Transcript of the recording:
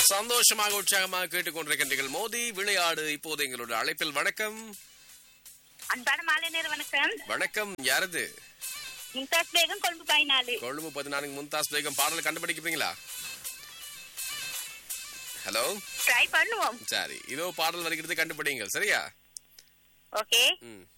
சந்தோஷமாக உற்சாகமாக கேட்டுக்கொண்டிருக்கின்றீர்கள் மோதி விளையாடு. இப்போது எங்களோட அழைப்பில் வணக்கம். அன்பான மாலை நேர வணக்கம். வணக்கம், யாரது? மும்தாஸ் பேகம், கொழும்பு 14. கொழும்பு 14 மும்தாஸ் பேகம். பாடல் கண்டுபிடிக்கிறீங்களா? ஹலோ, ட்ரை பண்ணுவோம். சரி, இதோ பாடல் வருகிறது, கண்டுபிடிங்க. சரியா? ஓகே.